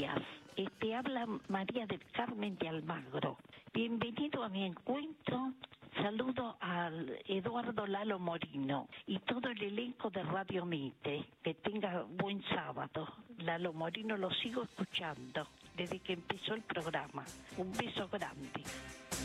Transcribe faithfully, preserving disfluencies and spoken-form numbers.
días. Este habla María del Carmen de Almagro. Bienvenido a mi encuentro. Saludo al Eduardo Lalo Morino y todo el elenco de Radio Mite. Que tenga buen sábado. Lalo Morino lo sigo escuchando desde que empezó el programa. Un beso grande.